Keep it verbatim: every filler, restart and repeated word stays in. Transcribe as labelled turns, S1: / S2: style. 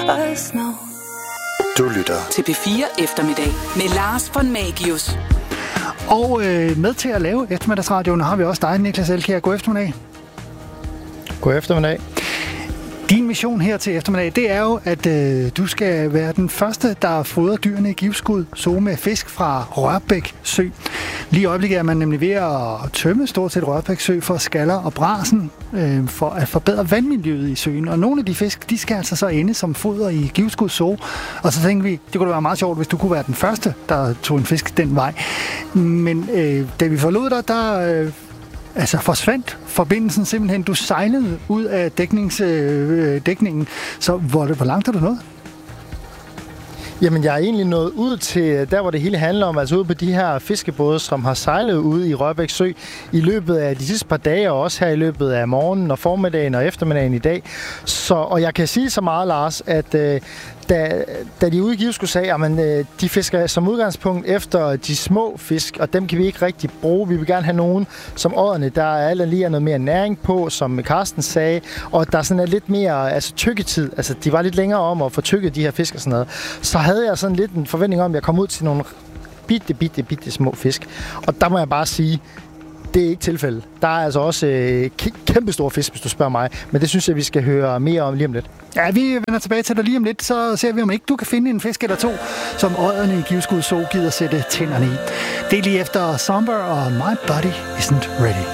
S1: us know.
S2: Du lytter
S3: til P fire Eftermiddag med Lars von Magius.
S4: Og øh, med til at lave eftermiddagsradioen har vi også dig, Niklas Elkjær. God eftermiddag.
S5: God eftermiddag.
S4: Din mission her til eftermiddag, det er jo, at øh, du skal være den første, der fodrer dyrene i Givskud Zoo med fisk fra Rørbæk Sø. Lige i øjeblikket er man nemlig ved at tømme stort set Rørbæk Sø for skaller og brasen, øh, for at forbedre vandmiljøet i søen. Og nogle af de fisk, de skal altså så ende som foder i Givskud Zoo. Og så tænkte vi, det kunne da være meget sjovt, hvis du kunne være den første, der tog en fisk den vej. Men øh, da vi forlod dig, der... Øh, Altså forsvandt forbindelsen simpelthen. Du sejlede ud af dæknings, øh, dækningen. Så hvor, hvor langt er du nået?
S5: Jamen, jeg er egentlig nået ud til der, hvor det hele handler om, altså ude på de her fiskebåde, som har sejlet ude i Rørbæk Sø i løbet af de sidste par dage, og også her i løbet af morgenen og formiddagen og eftermiddagen i dag. Så, og jeg kan sige så meget, Lars, at øh, da, da de ude i Givskud sagde, at øh, de fisker som udgangspunkt efter de små fisk, og dem kan vi ikke rigtig bruge. Vi vil gerne have nogen som ådderne, der er alt lige noget mere næring på, som Carsten sagde, og der sådan er lidt mere altså, tykketid. Altså, de var lidt længere om at få tykket de her fisk og sådan noget. Så havde jeg sådan lidt en forventning om, at jeg kom ud til nogle bitte, bitte, bitte små fisk. Og der må jeg bare sige, det er ikke tilfældet. Der er altså også øh, kæmpe store fisk, hvis du spørger mig. Men det synes jeg, vi skal høre mere om lige om lidt.
S4: Ja, vi vender tilbage til dig lige om lidt, så ser vi, om ikke du kan finde en fisk eller to, som odderne i Givskud Zoo gider sætte tænderne i. Det er lige efter Somber og My Body Isn't Ready.